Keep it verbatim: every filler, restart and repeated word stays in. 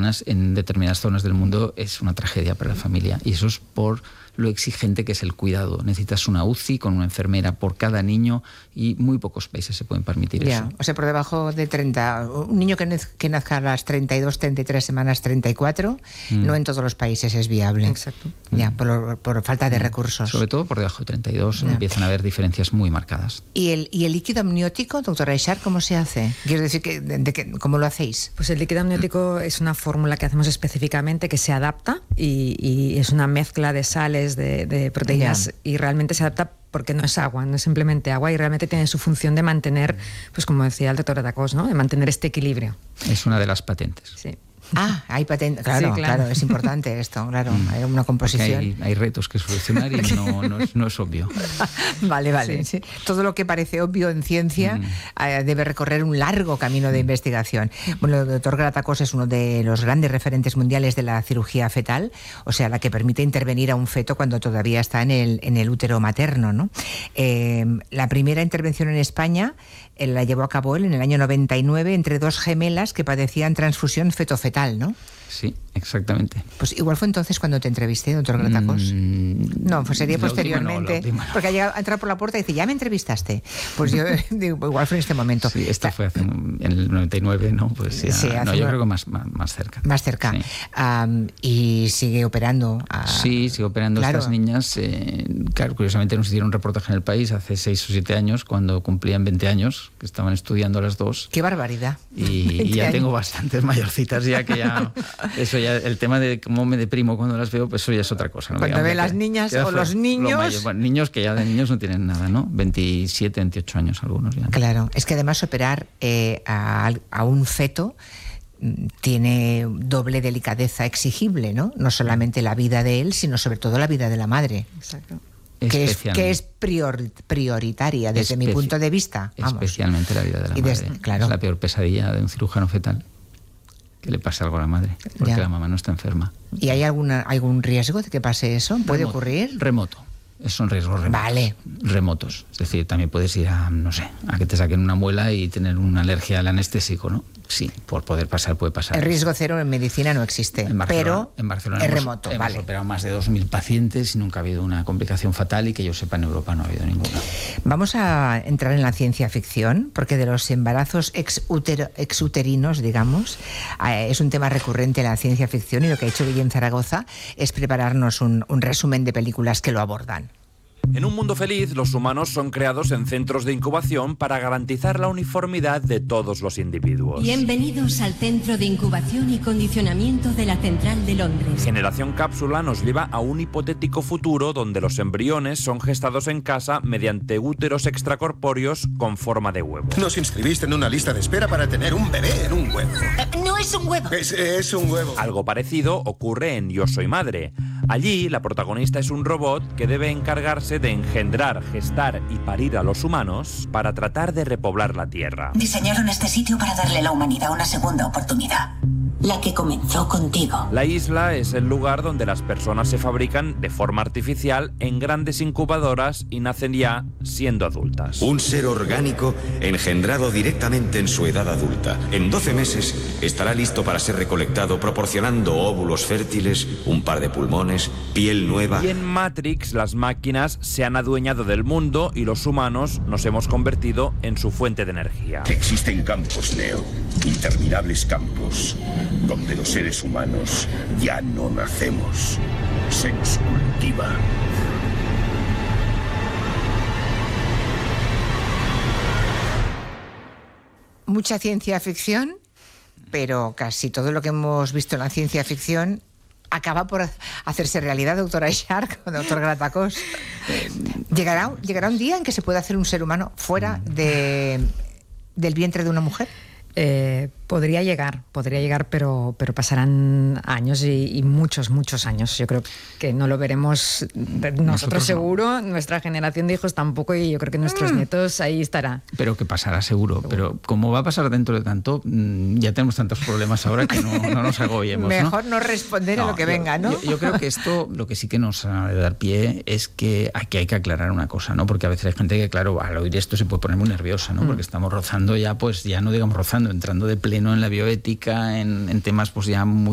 semanas en determinadas zonas del mundo es una tragedia para la familia. Y eso es por lo exigente que es el cuidado. Necesitas una U C I con una enfermera por cada niño y muy pocos países se pueden permitir ya, eso. O sea, por debajo de treinta, un niño que, nez, que nazca a las treinta y dos, treinta y tres semanas, treinta y cuatro, mm. no en todos los países es viable. Exacto. Ya, por, por falta de recursos. Sobre todo por debajo de treinta y dos ya. empiezan a haber diferencias muy marcadas. ¿Y el, y el líquido amniótico, doctora Ishar, cómo se hace? Quiero decir, que, de, de que, ¿cómo lo hacéis? Pues el líquido amniótico es una fórmula que hacemos específicamente que se adapta y, y es una mezcla de sales, de, de proteínas yeah. y realmente se adapta porque no es agua, no es simplemente agua y realmente tiene su función de mantener, pues como decía el doctor Gratacoz, ¿no? De mantener este equilibrio. Es una de las patentes. Sí. Ah, hay patentes, claro, sí, claro, claro, es importante esto, claro, hay una composición. Hay, hay retos que solucionar y no, no, es, no es obvio. Vale, vale. Sí. Sí. Todo lo que parece obvio en ciencia mm. eh, debe recorrer un largo camino de investigación. Bueno, el doctor Gratacoz es uno de los grandes referentes mundiales de la cirugía fetal, o sea, la que permite intervenir a un feto cuando todavía está en el, en el útero materno, ¿no? Eh, la primera intervención en España eh, la llevó a cabo él en el año noventa y nueve entre dos gemelas que padecían transfusión feto-fetal, ¿no? Sí, exactamente. Pues igual fue entonces cuando te entrevisté, doctor Gratacoz. Mm, no, pues sería posteriormente. Última no, no. Porque ha llegado a entrar por la puerta y dice, ¿ya me entrevistaste? Pues yo digo, igual fue en este momento. Sí, esto fue hace, en el noventa y nueve, ¿no? Pues ya, sí, no, yo creo que más, más, más cerca. Más cerca. Sí. Um, y sigue operando. A... Sí, sigue operando a claro. estas niñas. Eh, claro, curiosamente nos hicieron un reportaje en El País hace seis o siete años, cuando cumplían veinte años, que estaban estudiando las dos. ¡Qué barbaridad! Y, y ya años. Tengo bastantes mayorcitas ya que ya... Eso ya, el tema de cómo me deprimo cuando las veo, pues eso ya es otra cosa, ¿no? Cuando ve las niñas o los niños... Mayor, bueno, niños que ya de niños no tienen nada, ¿no? veintisiete, veintiocho años algunos ya. Claro, es que además operar eh, a, a un feto tiene doble delicadeza exigible, ¿no? No solamente la vida de él, sino sobre todo la vida de la madre. Exacto. Que es, que es prior, prioritaria desde Especi- mi punto de vista. Vamos. Especialmente la vida de la y madre. Des, claro. Es la peor pesadilla de un cirujano fetal. Que le pase algo a la madre, porque ya. la mamá no está enferma. ¿Y hay alguna, algún riesgo de que pase eso? ¿Puede remoto, ocurrir? Remoto. Son riesgos remotos. Vale. Remotos. Es decir, también puedes ir a, no sé, a que te saquen una muela y tener una alergia al anestésico, ¿no? Sí, por poder pasar, puede pasar. El riesgo cero en medicina no existe, en pero en Barcelona es hemos, remoto. Hemos vale. operado más de dos mil pacientes y nunca ha habido una complicación fatal y que yo sepa en Europa no ha habido ninguna. Vamos a entrar en la ciencia ficción, porque de los embarazos exutero, exuterinos, digamos, eh, es un tema recurrente en la ciencia ficción y lo que ha hecho Guillem Zaragoza es prepararnos un, un resumen de películas que lo abordan. En un mundo feliz, los humanos son creados en centros de incubación para garantizar la uniformidad de todos los individuos. Bienvenidos al Centro de Incubación y Condicionamiento de la Central de Londres. Generación Cápsula nos lleva a un hipotético futuro donde los embriones son gestados en casa mediante úteros extracorpóreos con forma de huevo. Nos inscribiste en una lista de espera para tener un bebé en un huevo. Uh, no es un huevo. Es, es un huevo. Algo parecido ocurre en Yo Soy Madre. Allí, la protagonista es un robot que debe encargarse de engendrar, gestar y parir a los humanos para tratar de repoblar la Tierra. Diseñaron este sitio para darle a la humanidad una segunda oportunidad. La que comenzó contigo. La isla es el lugar donde las personas se fabrican de forma artificial en grandes incubadoras y nacen ya siendo adultas. Un ser orgánico engendrado directamente en su edad adulta. En doce meses estará listo para ser recolectado, proporcionando óvulos fértiles, un par de pulmones, piel nueva. Y en Matrix las máquinas se han adueñado del mundo y los humanos nos hemos convertido en su fuente de energía. Existen campos, Neo. Interminables campos. Donde los seres humanos ya no nacemos, se nos cultiva. Mucha ciencia ficción, pero casi todo lo que hemos visto en la ciencia ficción acaba por hacerse realidad, doctora Ishar, doctor Gratacoz. ¿Llegará, ¿Llegará un día en que se pueda hacer un ser humano fuera de, del vientre de una mujer? Eh, podría llegar, podría llegar, pero, pero pasarán años y, y muchos, muchos años. Yo creo que no lo veremos nosotros, nosotros seguro, no. Nuestra generación de hijos tampoco, y yo creo que nuestros mm. nietos ahí estará. Pero que pasará seguro, seguro, pero como va a pasar dentro de tanto, ya tenemos tantos problemas ahora que no, no nos agobiemos. Mejor no, no responder no, a lo que yo, venga, ¿no? Yo, yo creo que esto, lo que sí que nos ha de dar pie es que aquí hay que aclarar una cosa, ¿no? Porque a veces hay gente que, claro, al oír esto se puede poner muy nerviosa, ¿no? Mm. Porque estamos rozando ya, pues ya no digamos rozando, entrando de pleno en la bioética, en, en temas pues ya muy